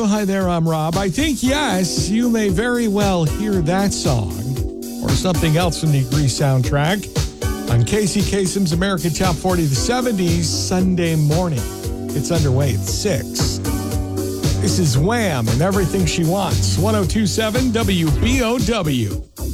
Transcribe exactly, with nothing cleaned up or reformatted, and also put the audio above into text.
hi there, I'm Rob. I think, yes, you may very well hear that song or something else from the Agree soundtrack on Casey Kasem's American Top forty of the seventies Sunday morning. It's underway at six. This is Wham! And Everything She Wants, one oh two point seven W B O W.